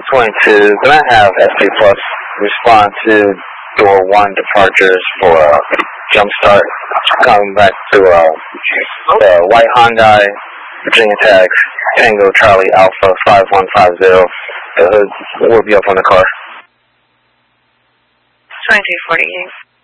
22, can I have SP Plus respond to door 1 departures for Jumpstart? Coming back to the white Hyundai, Virginia tag, Tango Charlie Alpha 5150. The hood will be up on the car. 2248.